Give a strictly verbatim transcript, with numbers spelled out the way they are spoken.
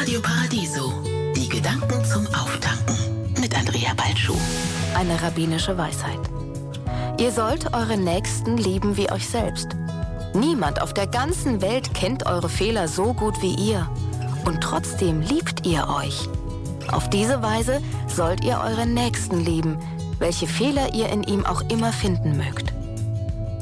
Radio Paradiso. Die Gedanken zum Auftanken mit Andrea Balschuh. Eine rabbinische Weisheit. Ihr sollt eure Nächsten lieben wie euch selbst. Niemand auf der ganzen Welt kennt eure Fehler so gut wie ihr. Und trotzdem liebt ihr euch. Auf diese Weise sollt ihr euren Nächsten lieben, welche Fehler ihr in ihm auch immer finden mögt.